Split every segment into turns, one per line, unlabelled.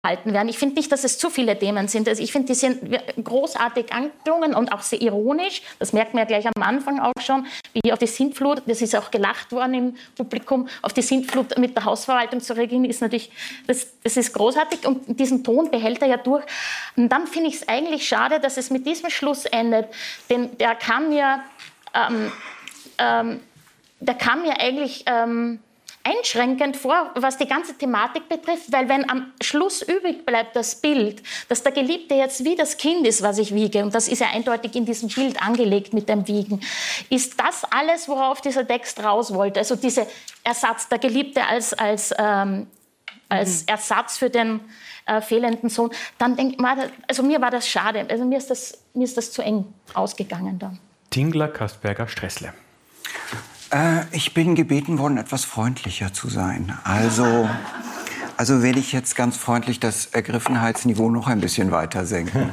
halten werden. Ich finde nicht, dass es zu viele Themen sind. Also ich finde, die sind großartig angeklungen und auch sehr ironisch. Das merkt man ja gleich am Anfang auch schon, wie auf die Sintflut, das ist auch gelacht worden im Publikum, auf die Sintflut mit der Hausverwaltung zu reagieren, ist natürlich, das ist großartig und diesen Ton behält er ja durch. Und dann finde ich es eigentlich schade, dass es mit diesem Schluss endet, denn der kam mir eigentlich einschränkend vor, was die ganze Thematik betrifft, weil wenn am Schluss übrig bleibt das Bild, dass der Geliebte jetzt wie das Kind ist, was ich wiege, und das ist ja eindeutig in diesem Bild angelegt mit dem Wiegen, ist das alles, worauf dieser Text raus wollte, also dieser Ersatz, der Geliebte als Ersatz für den fehlenden Sohn, dann also mir war das schade, also mir ist das zu eng ausgegangen dann.
Tingler, Kastberger, Stressle.
Ich bin gebeten worden, etwas freundlicher zu sein. Also werde ich jetzt ganz freundlich das Ergriffenheitsniveau noch ein bisschen weiter senken.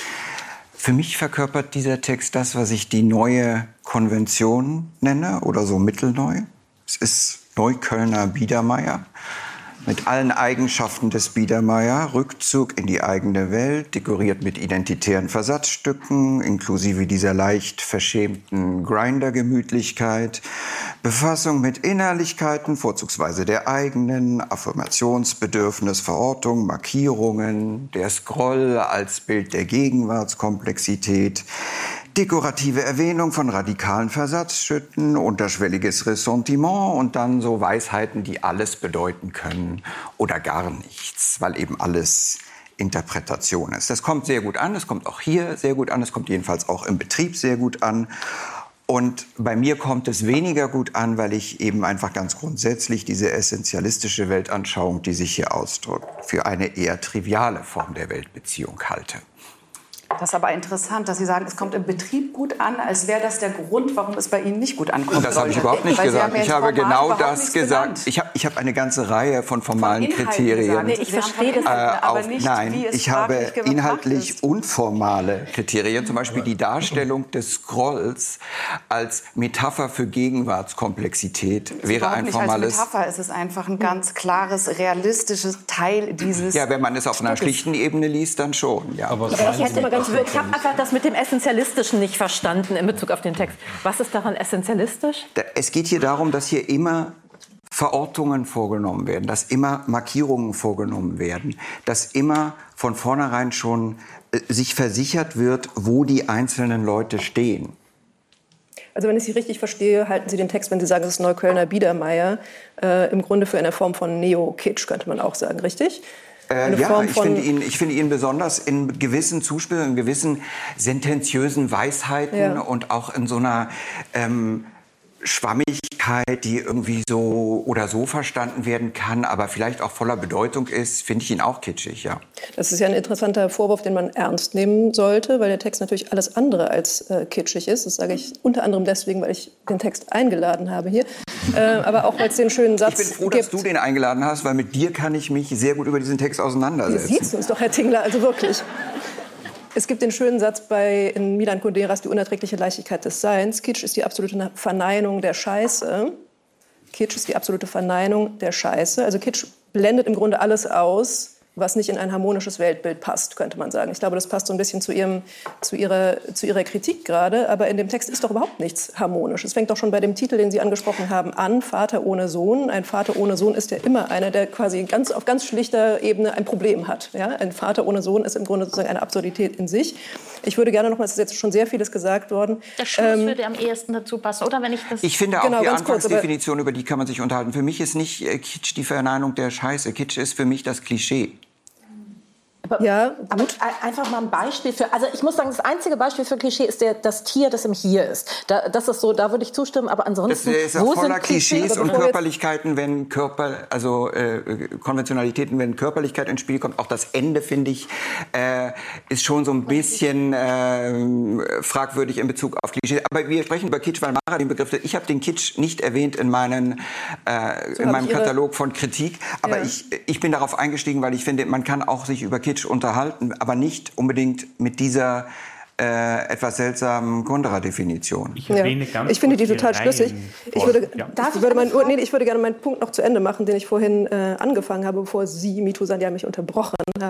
Für mich verkörpert dieser Text das, was ich die neue Konvention nenne, oder so mittelneu. Es ist Neuköllner Biedermeier. Mit allen Eigenschaften des Biedermeier, Rückzug in die eigene Welt, dekoriert mit identitären Versatzstücken, inklusive dieser leicht verschämten Grinder-Gemütlichkeit, Befassung mit Innerlichkeiten, vorzugsweise der eigenen, Affirmationsbedürfnis, Verortung, Markierungen, der Scroll als Bild der Gegenwartskomplexität, dekorative Erwähnung von radikalen Versatzstücken, unterschwelliges Ressentiment und dann so Weisheiten, die alles bedeuten können oder gar nichts, weil eben alles Interpretation ist. Das kommt sehr gut an, das kommt auch hier sehr gut an, das kommt jedenfalls auch im Betrieb sehr gut an. Und bei mir kommt es weniger gut an, weil ich eben einfach ganz grundsätzlich diese essentialistische Weltanschauung, die sich hier ausdrückt, für eine eher triviale Form der Weltbeziehung halte.
Das ist aber interessant, dass Sie sagen, es kommt im Betrieb gut an, als wäre das der Grund, warum es bei Ihnen nicht gut ankommt.
Das habe ich überhaupt nicht gesagt. Ich habe genau das gesagt. Ich habe eine ganze Reihe von formalen Kriterien.
Nee, ich verstehe das aber nicht,
nein, ich habe inhaltlich unformale Kriterien. Zum Beispiel die Darstellung des Scrolls als Metapher für Gegenwartskomplexität wäre ein formales...
Als Metapher ist es einfach ein ganz klares, realistisches Teil dieses...
Ja, wenn man es auf einer schlichten Ebene liest, dann schon. Ja.
Aber ich habe einfach das mit dem Essentialistischen nicht verstanden in Bezug auf den Text. Was ist daran essentialistisch?
Es geht hier darum, dass hier immer Verortungen vorgenommen werden, dass immer Markierungen vorgenommen werden, dass immer von vornherein schon sich versichert wird, wo die einzelnen Leute stehen.
Also wenn ich Sie richtig verstehe, halten Sie den Text, wenn Sie sagen, es ist Neuköllner Biedermeier, im Grunde für eine Form von Neo-Kitsch, könnte man auch sagen, richtig?
Ja, ich finde ihn besonders in gewissen Zuspielungen, in gewissen sententiösen Weisheiten und auch in so einer Schwammigkeit, die irgendwie so oder so verstanden werden kann, aber vielleicht auch voller Bedeutung ist, finde ich ihn auch kitschig, ja.
Das ist ja ein interessanter Vorwurf, den man ernst nehmen sollte, weil der Text natürlich alles andere als kitschig ist. Das sage ich unter anderem deswegen, weil ich den Text eingeladen habe hier, aber auch weil es den schönen Satz gibt.
Ich bin froh, dass du den eingeladen hast, weil mit dir kann ich mich sehr gut über diesen Text auseinandersetzen.
Wir sieht uns doch, Herr Tingler, also wirklich. Es gibt den schönen Satz in Milan Kunderas, die unerträgliche Leichtigkeit des Seins. Kitsch ist die absolute Verneinung der Scheiße. Kitsch ist die absolute Verneinung der Scheiße. Also Kitsch blendet im Grunde alles aus, was nicht in ein harmonisches Weltbild passt, könnte man sagen. Ich glaube, das passt so ein bisschen zu ihrer Kritik gerade. Aber in dem Text ist doch überhaupt nichts harmonisch. Es fängt doch schon bei dem Titel, den Sie angesprochen haben, an, Vater ohne Sohn. Ein Vater ohne Sohn ist ja immer einer, der quasi auf ganz schlichter Ebene ein Problem hat. Ja? Ein Vater ohne Sohn ist im Grunde sozusagen eine Absurdität in sich. Ich würde gerne noch mal, es ist jetzt schon sehr vieles gesagt worden.
Der Schluss würde am ehesten dazu passen, oder?
Ich finde auch die Anfangsdefinition, über die kann man sich unterhalten. Für mich ist nicht Kitsch die Verneinung der Scheiße. Kitsch ist für mich das Klischee.
Ja, aber einfach mal ein Beispiel für, also ich muss sagen, das einzige Beispiel für Klischee ist das Tier, das im Hier ist. Das ist so, da würde ich zustimmen, aber ansonsten...
Das ist ja voller Klischees und Körperlichkeiten, wenn Konventionalitäten, wenn Körperlichkeit ins Spiel kommt. Auch das Ende, finde ich, ist schon so ein bisschen fragwürdig in Bezug auf Klischees. Aber wir sprechen über Kitsch, weil Mara den Begriff, ich habe den Kitsch nicht erwähnt in meinem Katalog von Kritik, aber ich bin darauf eingestiegen, weil ich finde, man kann auch sich über Kitsch unterhalten, aber nicht unbedingt mit dieser etwas seltsamen Kontra-Definition.
Ich erwähne ganz
Ich finde die
kurz
total schlüssig. Ich würde
Darf
gerne meinen Punkt noch zu Ende machen, den ich vorhin angefangen habe, bevor Sie, MeToo, Sandja, mich unterbrochen haben.